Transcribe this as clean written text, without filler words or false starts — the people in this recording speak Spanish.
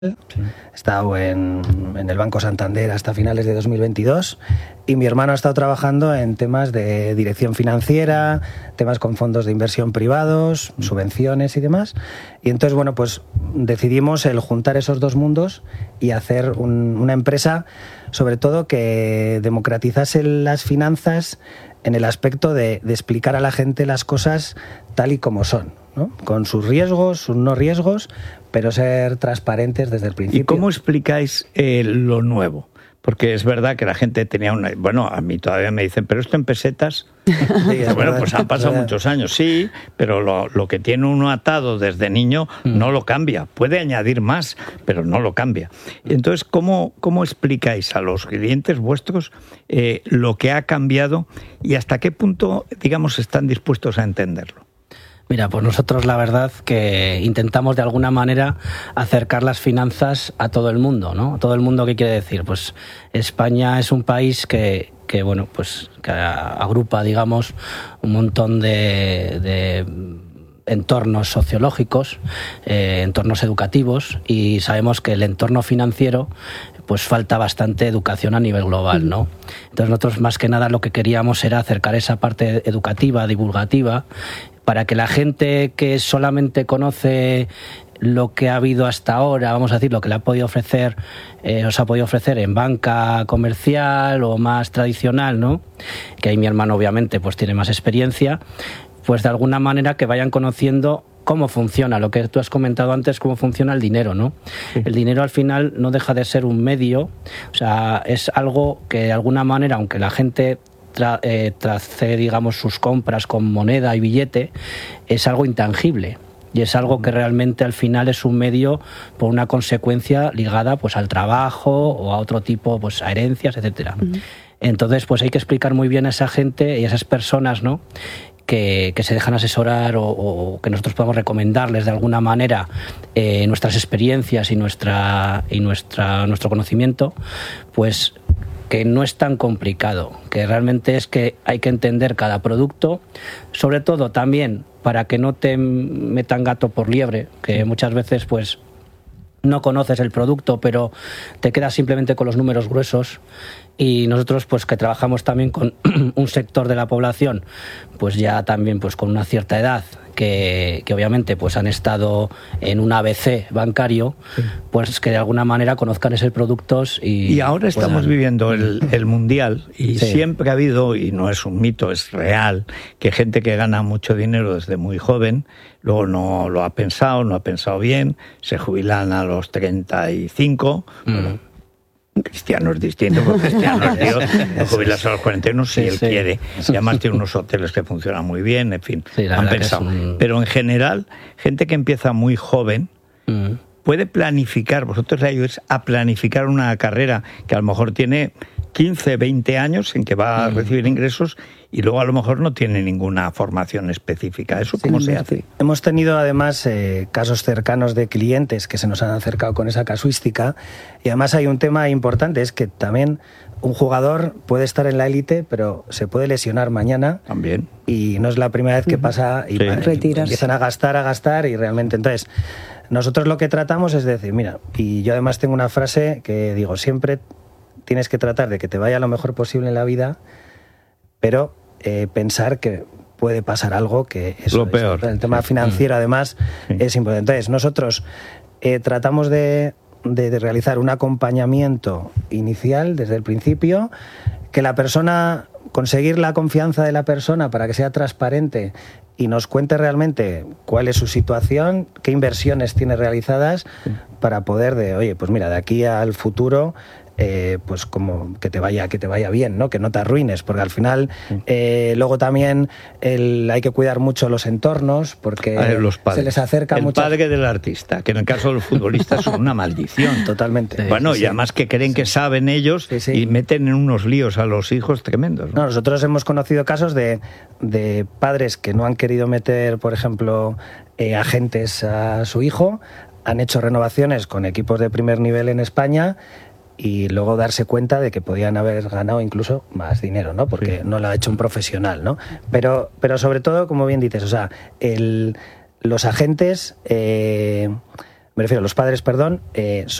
He estado en el Banco Santander hasta finales de 2022 y mi hermano ha estado trabajando en temas de dirección financiera, temas con fondos de inversión privados, subvenciones y demás. Y entonces, bueno, pues decidimos el juntar esos dos mundos y hacer una empresa, sobre todo, que democratizase las finanzas en el aspecto de explicar a la gente las cosas tal y como son, ¿no? Con sus riesgos, sus no riesgos, pero ser transparentes desde el principio. ¿Y cómo explicáis lo nuevo? Porque es verdad que la gente tenía una... Bueno, a mí todavía me dicen, ¿pero esto en pesetas? Sí, bueno, pues han pasado muchos años, sí, pero lo que tiene uno atado desde niño no lo cambia. Puede añadir más, pero no lo cambia. Entonces, ¿cómo explicáis a los clientes vuestros lo que ha cambiado y hasta qué punto, digamos, están dispuestos a entenderlo? Mira, pues nosotros la verdad que intentamos de alguna manera acercar las finanzas a todo el mundo, ¿no? ¿Todo el mundo qué quiere decir? Pues España es un país que bueno, pues que agrupa, digamos, un montón de entornos sociológicos, entornos educativos, y sabemos que el entorno financiero pues falta bastante educación a nivel global, ¿no? Entonces nosotros más que nada lo que queríamos era acercar esa parte educativa, divulgativa, para que la gente que solamente conoce lo que ha habido hasta ahora, vamos a decir, lo que le ha podido ofrecer, os ha podido ofrecer en banca comercial o más tradicional, ¿no? Que ahí mi hermano obviamente pues tiene más experiencia, pues de alguna manera que vayan conociendo cómo funciona, lo que tú has comentado antes, cómo funciona el dinero, ¿no? Sí. El dinero al final no deja de ser un medio, o sea, es algo que de alguna manera, aunque la gente trace, digamos, sus compras con moneda y billete, es algo intangible. Y es algo que realmente al final es un medio por una consecuencia ligada pues al trabajo o a otro tipo, pues a herencias, etcétera. Entonces, pues hay que explicar muy bien a esa gente y a esas personas, ¿no?, que se dejan asesorar o que nosotros podamos recomendarles de alguna manera nuestras experiencias y nuestro conocimiento, pues que no es tan complicado, que realmente es que hay que entender cada producto, sobre todo también para que no te metan gato por liebre, que muchas veces pues no conoces el producto, pero te quedas simplemente con los números gruesos. Y nosotros pues que trabajamos también con un sector de la población pues ya también pues con una cierta edad que obviamente pues han estado en un ABC bancario, pues que de alguna manera conozcan esos productos y ahora estamos viviendo el Mundial y sí, siempre ha habido, y no es un mito, es real, que gente que gana mucho dinero desde muy joven luego no lo ha pensado bien, se jubilan a los 35. Cristiano es distinto, porque Cristiano es Dios, jubilarse a los 41 si él quiere. Y además tiene unos hoteles que funcionan muy bien, en fin, han pensado. Pero en general, gente que empieza muy joven puede planificar, vosotros le ayudáis a planificar una carrera que a lo mejor tiene 15, 20 años en que va a recibir ingresos y luego a lo mejor no tiene ninguna formación específica. ¿Eso cómo se hace? Hemos tenido además casos cercanos de clientes que se nos han acercado con esa casuística, y además hay un tema importante, es que también un jugador puede estar en la élite, pero se puede lesionar mañana. También. Y no es la primera vez que pasa y empiezan a gastar y realmente... Entonces, nosotros lo que tratamos es decir, mira, y yo además tengo una frase que digo, siempre tienes que tratar de que te vaya lo mejor posible en la vida, pero pensar que puede pasar algo que es lo peor. El tema financiero además es importante. Entonces nosotros tratamos de realizar un acompañamiento inicial desde el principio, que la persona, conseguir la confianza de la persona para que sea transparente y nos cuente realmente cuál es su situación, qué inversiones tiene realizadas, para poder oye, pues mira, de aquí al futuro pues como que te vaya bien, ¿no? Que no te arruines, porque al final luego también hay que cuidar mucho los entornos, porque se les acerca mucho. El padre del artista, que en el caso de los futbolistas son una maldición. Totalmente. Bueno, y además que creen que saben ellos y meten en unos líos a los hijos tremendos, ¿no? Nosotros hemos conocido casos de padres que no han querido meter, por ejemplo, agentes a su hijo, han hecho renovaciones con equipos de primer nivel en España, y luego darse cuenta de que podían haber ganado incluso más dinero, ¿no? Porque no lo ha hecho un profesional, ¿no? Pero sobre todo, como bien dices, o sea, los agentes me refiero a los padres, perdón,